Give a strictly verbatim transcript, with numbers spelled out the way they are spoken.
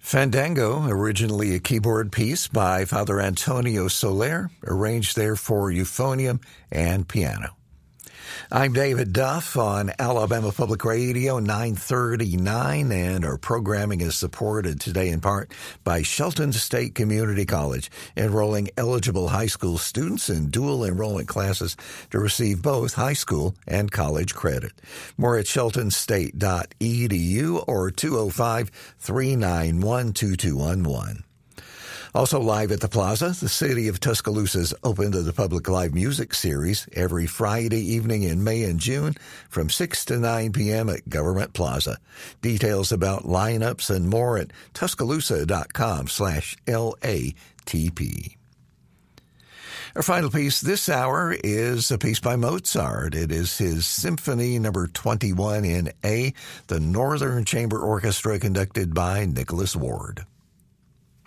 Fandango, originally a keyboard piece by Father Antonio Soler, arranged there for euphonium and piano. I'm David Duff on Alabama Public Radio nine thirty-nine, and our programming is supported today in part by Shelton State Community College, enrolling eligible high school students in dual enrollment classes to receive both high school and college credit. More at shelton state dot e d u or two oh five, three nine one, two two one one. Also live at the Plaza, the City of Tuscaloosa's Open to the Public Live Music Series every Friday evening in May and June from six to nine p.m. at Government Plaza. Details about lineups and more at tuscaloosa.com slash LATP. Our final piece this hour is a piece by Mozart. It is his Symphony Number twenty-one in A, the Northern Chamber Orchestra conducted by Nicholas Ward.